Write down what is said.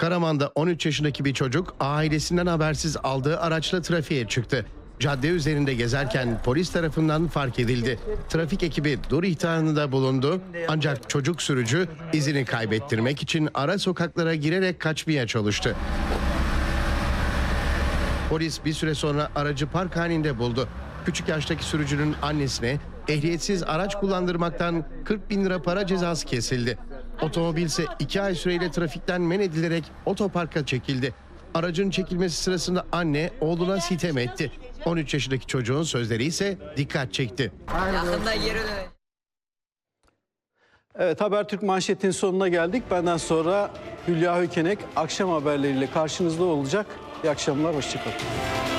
Karaman'da 13 yaşındaki bir çocuk ailesinden habersiz aldığı araçla trafiğe çıktı. Cadde üzerinde gezerken polis tarafından fark edildi. Trafik ekibi dur ihtarında bulundu. Ancak çocuk sürücü izini kaybettirmek için ara sokaklara girerek kaçmaya çalıştı. Polis bir süre sonra aracı park halinde buldu. Küçük yaştaki sürücünün annesine ehliyetsiz araç kullandırmaktan 40 bin lira para cezası kesildi. Otomobil ise 2 ay süreyle trafikten men edilerek otoparka çekildi. Aracın çekilmesi sırasında anne oğluna sitem etti. 13 yaşındaki çocuğun sözleri ise dikkat çekti. Yakında geri dön. Evet, Habertürk manşetin sonuna geldik. Benden sonra Hülya Hökenek akşam haberleriyle karşınızda olacak. İyi akşamlar, hoşçakalın.